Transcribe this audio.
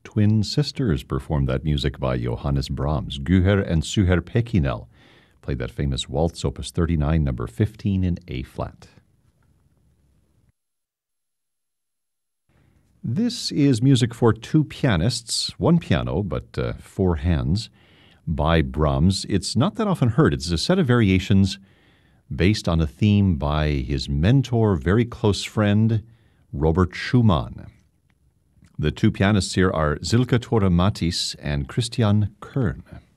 twin sisters performed that music by Johannes Brahms. Guher and Suher Pekinel played that famous waltz, opus 39, number 15 in A-flat. This is music for two pianists, one piano, but four hands, by Brahms. It's not that often heard. It's a set of variations based on a theme by his mentor, very close friend, Robert Schumann. The two pianists here are Silke Tore Matthys and Christian Kern.